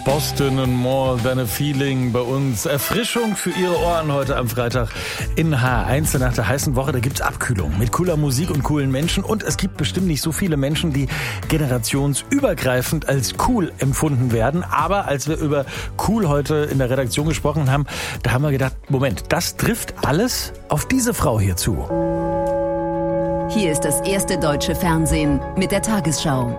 Boston und More Than a Feeling bei uns. Erfrischung für Ihre Ohren heute am Freitag in H1 nach der heißen Woche. Da gibt's Abkühlung mit cooler Musik und coolen Menschen. Und es gibt bestimmt nicht so viele Menschen, die generationsübergreifend als cool empfunden werden. Aber als wir über cool heute in der Redaktion gesprochen haben, da haben wir gedacht, Moment, das trifft alles auf diese Frau hier zu. Hier ist das erste deutsche Fernsehen mit der Tagesschau.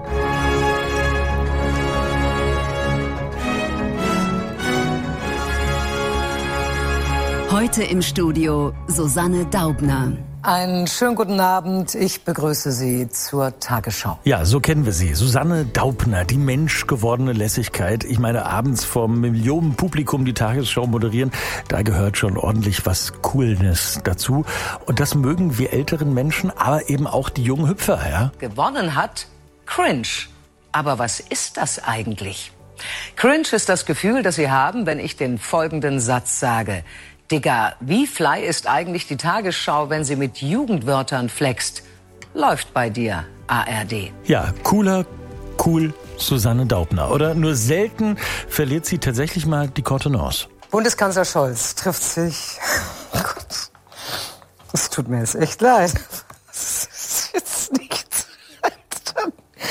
Heute im Studio Susanne Daubner. Einen schönen guten Abend. Ich begrüße Sie zur Tagesschau. Ja, so kennen wir sie. Susanne Daubner, die menschgewordene Lässigkeit. Ich meine, abends vom Millionenpublikum die Tagesschau moderieren, da gehört schon ordentlich was Coolness dazu. Und das mögen wir älteren Menschen, aber eben auch die jungen Hüpfer, ja? Gewonnen hat Cringe. Aber was ist das eigentlich? Cringe ist das Gefühl, das Sie haben, wenn ich den folgenden Satz sage. Digga, wie fly ist eigentlich die Tagesschau, wenn sie mit Jugendwörtern flext? Läuft bei dir, ARD. Ja, cool, Susanne Daubner. Oder nur selten verliert sie tatsächlich mal die Kontenance. Bundeskanzler Scholz trifft sich... Oh Gott, das tut mir jetzt echt leid. Das ist jetzt nichts.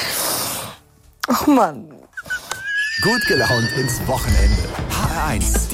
Oh Mann. Gut gelaunt ins Wochenende. HR1.